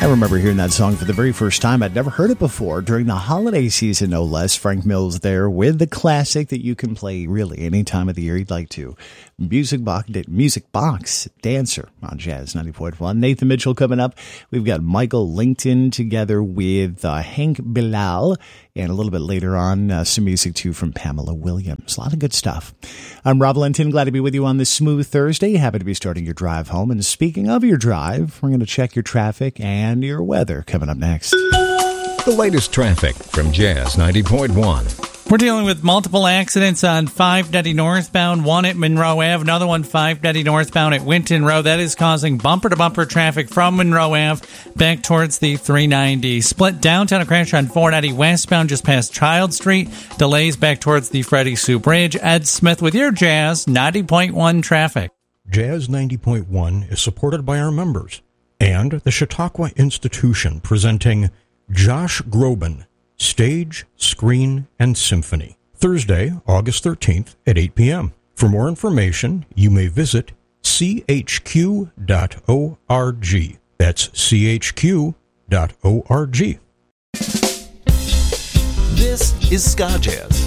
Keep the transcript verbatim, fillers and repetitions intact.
I remember hearing that song for the very first time. I'd never heard it before during the holiday season, no less. Frank Mills there with the classic that you can play really any time of the year you'd like to. Music Box, Music Box Dancer on Jazz ninety point one. Nathan Mitchell coming up. We've got Michael Linton together with uh, Hank Bilal. And a little bit later on, uh, some music too from Pamela Williams. A lot of good stuff. I'm Rob Linton. Glad to be with you on this smooth Thursday. Happy to be starting your drive home. And speaking of your drive, we're going to check your traffic and your weather coming up next. The latest traffic from Jazz ninety point one. We're dealing with multiple accidents on five ninety northbound, one at Monroe Avenue, another one five ninety northbound at Winton Road. That is causing bumper-to-bumper traffic from Monroe Avenue back towards the three ninety. Split downtown, a crash on four ninety westbound just past Child Street. Delays back towards the Freddie Sue Bridge. Ed Smith with your Jazz ninety point one traffic. Jazz ninety point one is supported by our members and the Chautauqua Institution, presenting Josh Groban, Stage, Screen, and Symphony, Thursday, August thirteenth at eight p.m. For more information, you may visit c h q dot org. That's c h q dot org. This is Ska Jazz